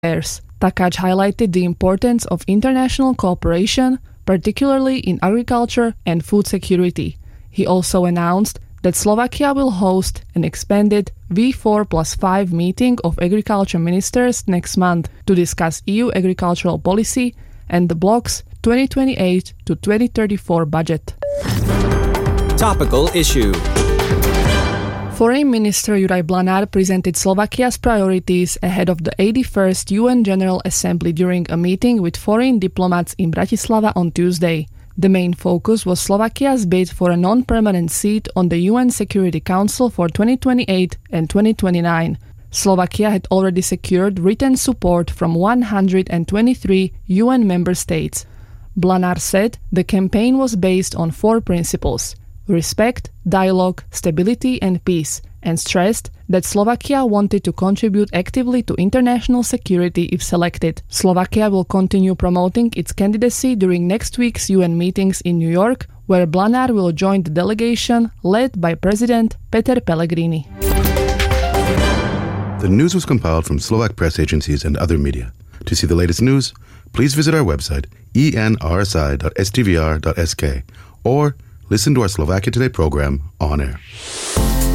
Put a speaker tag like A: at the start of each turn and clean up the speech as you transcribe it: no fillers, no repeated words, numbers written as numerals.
A: Affairs. Takáč highlighted the importance of international cooperation, particularly in agriculture and food security. He also announced that Slovakia will host an expanded V4+5 meeting of agriculture ministers next month to discuss EU agricultural policy and the bloc's 2028 to 2034 budget.
B: Topical issue.
A: Foreign Minister Juraj Blanár presented Slovakia's priorities ahead of the 81st UN General Assembly during a meeting with foreign diplomats in Bratislava on Tuesday. The main focus was Slovakia's bid for a non-permanent seat on the UN Security Council for 2028 and 2029. Slovakia had already secured written support from 123 UN member states. Blanár said the campaign was based on 4 principles: respect, dialogue, stability and peace, and stressed that Slovakia wanted to contribute actively to international security if selected. Slovakia will continue promoting its candidacy during next week's UN meetings in New York, where Blanár will join the delegation led by President Peter Pellegrini.
C: The news was compiled from Slovak press agencies and other media. To see the latest news, please visit our website enrsi.stvr.sk or listen to our Slovakia Today program on air.